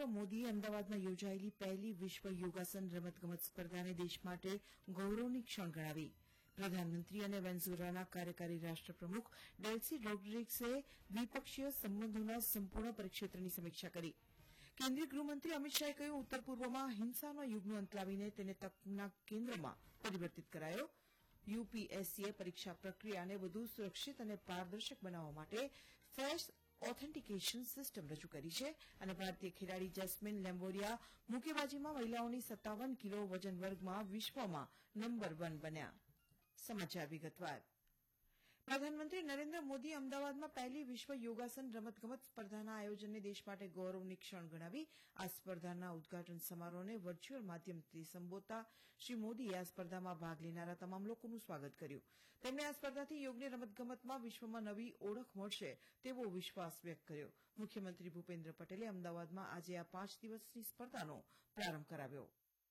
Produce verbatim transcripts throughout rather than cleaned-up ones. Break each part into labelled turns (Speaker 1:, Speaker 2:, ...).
Speaker 1: નરેન્દ્ર મોદીએ અમદાવાદમાં યોજાયેલી પહેલી વિશ્વ યોગાસન રમતગમત સ્પર્ધાને દેશ માટે ગૌરવની ક્ષણ ગણાવી. પ્રધાનમંત્રી અને વેનેઝુએલાના કાર્યકારી રાષ્ટ્રપ્રમુખ ડેલ્સી રોડ્રિગ્સે દ્વિપક્ષીય સંબંધોના સંપૂર્ણ પરિક્ષેત્રની સમીક્ષા કરી. કેન્દ્રીય ગૃહમંત્રી અમિત શાહે કહ્યું, ઉત્તર પૂર્વમાં હિંસાનો યુગનો અંત લાવીને તેને તકના કેન્દ્રમાં પરિવર્તિત કરાયો. યુપીએસસીએ પરીક્ષા પ્રક્રિયાને વધુ સુરક્ષિત અને પારદર્શક બનાવવા માટે ફેસ ઓથેન્ટિકેશન સિસ્ટમ રજૂ કરી છે અને ભારતીય ખેલાડી જેસ્મીન લેમ્બોરિયા મુક્કેબાજીમાં મહિલાઓની સત્તાવન કિલો વજન વર્ગમાં વિશ્વમાં નંબર વન બન્યા. સમાચાર વિગતવાર. પ્રધાનમંત્રી નરેન્દ્ર મોદીએ અમદાવાદમાં પહેલી વિશ્વ યોગાસન રમતગમત સ્પર્ધાના આયોજનને દેશ માટે ગૌરવની ક્ષણ ગણાવી. આ સ્પર્ધાના ઉદઘાટન સમારોહને વર્ચ્યુઅલ માધ્યમથી સંબોધતા શ્રી મોદીએ આ સ્પર્ધામાં ભાગ લેનારા તમામ લોકોનું સ્વાગત કર્યું. તેમણે આ સ્પર્ધાથી યોગની રમતગમતમાં વિશ્વમાં નવી ઓળખ મળશે તેવો વિશ્વાસ વ્યક્ત કર્યો. મુખ્યમંત્રી ભૂપેન્દ્ર પટેલે અમદાવાદમાં આજે આ પાંચ દિવસની સ્પર્ધાનો પ્રારંભ કરાવ્યો.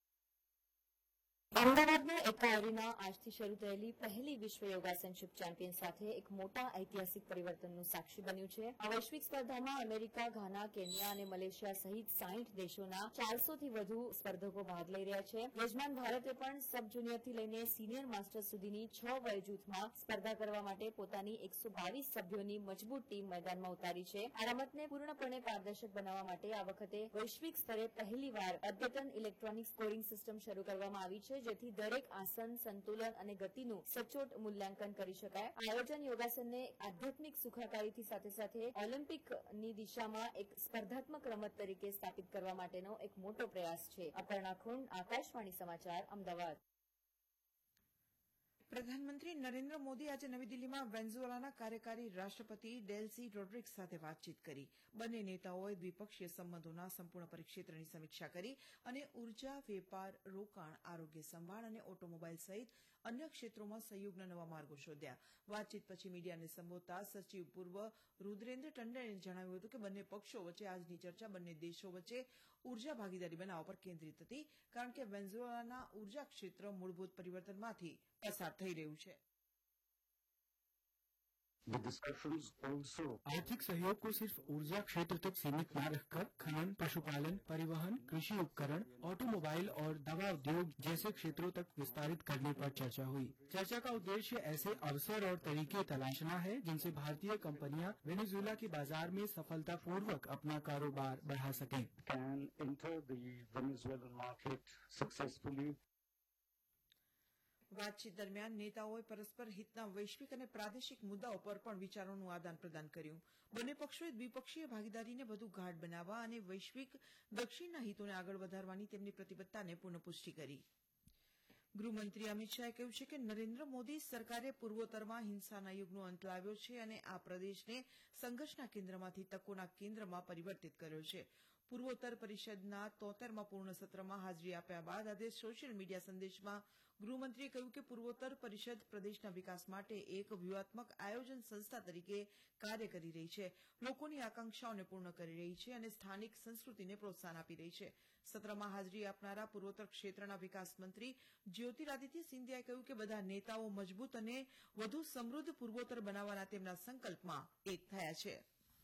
Speaker 2: અમદાવાદના એકતા એરીના આજથી શરૂ થયેલી પહેલી વિશ્વ યોગાસનશિપ ચેમ્પિયન સાથે એક મોટા ઐતિહાસિક પરિવર્તનનું સાક્ષી બન્યું છે. આ વૈશ્વિક સ્પર્ધામાં અમેરિકા, ઘાના, કેન્યા અને મલેશિયા સહિત સાહીઠ દેશોના ચારસો થી વધુ સ્પર્ધકો ભાગ લઈ રહ્યા છે. યજમાન ભારતે પણ સબ જુનિયરથી લઈને સિનિયર માસ્ટર્સ સુધીની છ વય જૂથમાં સ્પર્ધા કરવા માટે પોતાની એકસો બાવીસ સભ્યોની મજબૂત ટીમ મેદાનમાં ઉતારી છે. આ રમતને પૂર્ણપણે પારદર્શક બનાવવા માટે આ વખતે વૈશ્વિક સ્તરે પહેલીવાર અદ્યતન ઇલેક્ટ્રોનિક સ્કોરિંગ સિસ્ટમ શરૂ કરવામાં આવી છે, જેથી દરેક આસન, સંતુલન અને ગતિનું સચોટ મૂલ્યાંકન કરી શકાય. આયોજન યોગાસનને આધ્યાત્મિક સુખાકારીથી સાથે સાથે ઓલિમ્પિકની દિશામાં એક સ્પર્ધાત્મક રમત તરીકે સ્થાપિત કરવા માટેનો એક મોટો પ્રયાસ છે. અપર્ણા ખુંડ, આકાશવાણી સમાચાર, અમદાવાદ.
Speaker 1: પ્રધાનમંત્રી નરેન્દ્ર મોદી આજે નવી દિલ્હીમાં વેનેઝુએલાના કાર્યકારી રાષ્ટ્રપતિ ડેલ્સી રોડ્રિગ્સ સાથે વાતચીત કરી. બંને નેતાઓએ દ્વિપક્ષીય સંબંધોના સંપૂર્ણ પરિક્ષેત્રની સમીક્ષા કરી અને ઉર્જા, વેપાર, રોકાણ, આરોગ્ય સંભાળ અને ઓટોમોબાઈલ સહિત અન્ય ક્ષેત્રોમાં સહયોગના નવા માર્ગો શોધ્યા. વાતચીત પછી મીડિયાને સંબોધતા સચિવ પૂર્વ રુદ્રેન્દ્ર ટંડને જણાવ્યું હતું કે બંને પક્ષો વચ્ચે આજની ચર્ચા બંને દેશો વચ્ચે ઉર્જા ભાગીદારી બનાવવા પર કેન્દ્રિત હતી, કારણ કે વેનેઝુએલાના ઉર્જા ક્ષેત્ર મૂળભૂત પરિવર્તનમાંથી પસાર થઈ રહ્યું છે.
Speaker 3: आर्थिक सहयोग को सिर्फ ऊर्जा क्षेत्र तक सीमित न रखकर खनन, पशुपालन, परिवहन, कृषि उपकरण, ऑटोमोबाइल और दवा उद्योग जैसे क्षेत्रों तक विस्तारित करने पर चर्चा हुई. चर्चा का उद्देश्य ऐसे अवसर और तरीके तलाशना है जिनसे भारतीय कंपनियां वेनेजुएला के बाजार में सफलतापूर्वक अपना कारोबार बढ़ा सकें.
Speaker 4: Can enter the Venezuelan market successfully.
Speaker 1: વાતચીત દરમિયાન નેતાઓએ પરસ્પર હિતના વૈશ્વિક અને પ્રાદેશિક મુદ્દાઓ પર પણ વિચારોનું આદાન પ્રદાન કર્યું. બંને પક્ષોએ દ્વિપક્ષીય ભાગીદારીને વધુ ગાઢ બનાવવા અને વૈશ્વિક દક્ષિણના હિતોને આગળ વધારવાની તેમની પ્રતિબદ્ધતાને પુનઃપુષ્ટિ કરી. ગૃહમંત્રી અમિત શાહે કહ્યું છે કે નરેન્દ્ર મોદી સરકારે પૂર્વોત્તરમાં હિંસાના યુગનો અંત લાવ્યો છે અને આ પ્રદેશને સંઘર્ષના કેન્દ્રમાંથી તકોના કેન્દ્રમાં પરિવર્તિત કર્યો છે. પૂર્વોત્તર પરિષદના તોતેરમાં પૂર્ણ સત્રમાં હાજરી આપ્યા બાદ આજે સોશિયલ મીડિયા સંદેશમાં ગૃહમંત્રીએ કહ્યું કે પૂર્વોત્તર પરિષદ પ્રદેશના વિકાસ માટે એક વ્યૂહાત્મક આયોજન સંસ્થા તરીકે કાર્ય કરી રહી છે, લોકોની આકાંક્ષાઓને પૂર્ણ કરી રહી છે અને સ્થાનિક સંસ્કૃતિને પ્રોત્સાહન આપી રહી છે. સત્રમાં હાજરી આપનારા પૂર્વોત્તર ક્ષેત્રના વિકાસ મંત્રી જ્યોતિરાદિત્ય સિંધિયાએ કહ્યું કે બધા નેતાઓ મજબૂત અને વધુ સમૃદ્ધ પૂર્વોત્તર બનાવવાના તેમના સંકલ્પમાં એક થયા છે.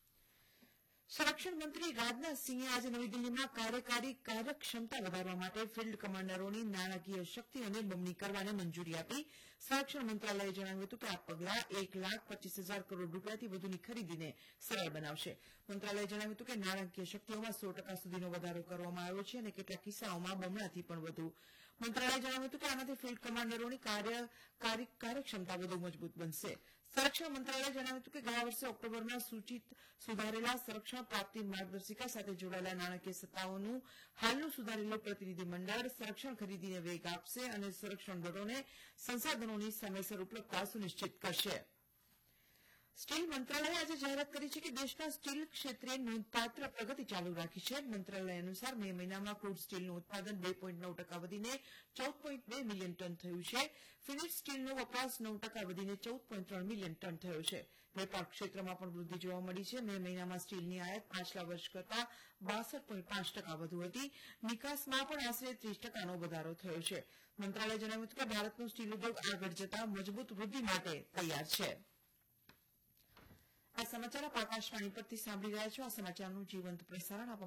Speaker 1: સંરક્ષણ મંત્રી રાજનાથસિંહે આજે નવી દિલ્હીમાં કાર્યકારી કાર્યક્ષમતા વધારવા માટે ફિલ્ડ કમાન્ડરોની નાણાકીય શક્તિઓને બમણી કરવાને મંજૂરી આપી. સંરક્ષણ મંત્રાલયે જણાવ્યું હતું કે આ પગલાં એક લાખ પચીસ હજાર કરોડ રૂપિયાથી વધુની ખરીદીને સરળ બનાવશે. મંત્રાલયે જણાવ્યું હતું કે નાણાકીય શક્તિઓમાં સો ટકા સુધીનો વધારો કરવામાં આવ્યો છે અને કેટલાક કિસ્સાઓમાં બમણાથી પણ વધુ. મંત્રાલયે જણાવ્યું હતું કે આનાથી ફિલ્ડ કમાન્ડરોની કાર્યક્ષમતા વધુ મજબૂત બનશે. સંરક્ષણ મંત્રાલયે જણાવ્યું હતું કે ગયા વર્ષે ઓક્ટોબરમાં સૂચિત સુધારેલા સંરક્ષણ પ્રાપ્તિ માર્ગદર્શિકા સાથે જોડાયેલા નાણાકીય સત્તાઓનું હાલનું સુધારેલું પ્રતિનિધિ મંડળ સંરક્ષણ ખરીદીને વેગ આપશે અને સંરક્ષણ દળોને સંસાધનોની સમયસર ઉપલબ્ધતા સુનિશ્ચિત કરશે. સ્ટીલ મંત્રાલયે આજે જાહેરાત કરી છે કે દેશના સ્ટીલ ક્ષેત્રે નોંધપાત્ર પ્રગતિ ચાલુ રાખી છે. મંત્રાલય અનુસાર મે મહિનામાં ક્રૂડ સ્ટીલનું ઉત્પાદન બે પોઈન્ટ નવ ટકા વધીને ચૌદ પોઈન્ટ બે મિલિયન ટન થયું છે. ફિનિશ સ્ટીલનો વપરાશ નવ ટકા વધીને ચૌદ પોઈન્ટ ત્રણ મિલિયન ટન થયો છે. વેપાર ક્ષેત્રમાં પણ વૃદ્ધિ જોવા મળી છે. મે મહિનામાં સ્ટીલની આયાત પાછલા વર્ષ કરતાં બાસઠ પોઈન્ટ પાંચ ટકા વધુ હતી. નિકાસમાં પણ આશરે ત્રીસ ટકાનો વધારો થયો છે. મંત્રાલયે જણાવ્યું હતું કે ભારતનો સ્ટીલ ઉદ્યોગ આગળ જતા મજબૂત વૃદ્ધિ માટે તૈયાર છે. આ સમાચાર આપ આકાશવાણી પરથી સાંભળી રહ્યા છો. આ સમાચારનું જીવંત પ્રસારણ